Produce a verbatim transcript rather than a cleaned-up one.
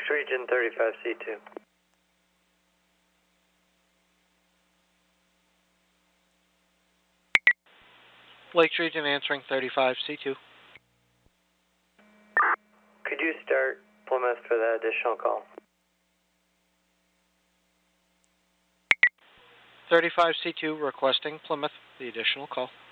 Lakes Region thirty-five C two. Lakes Region answering thirty-five C two. Could you start Plymouth for that additional call? thirty-five C two requesting Plymouth, the additional call.